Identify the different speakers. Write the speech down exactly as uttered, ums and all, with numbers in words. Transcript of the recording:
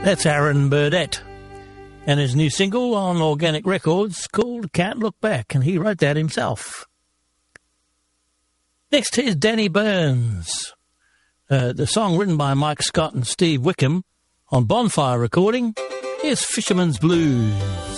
Speaker 1: That's Aaron Burdett. And his new single on Organic Records called Can't Look Back, and he wrote that himself. Next is Danny Burns. Uh, the song written by Mike Scott and Steve Wickham on Bonfire Recording is Fisherman's Blues.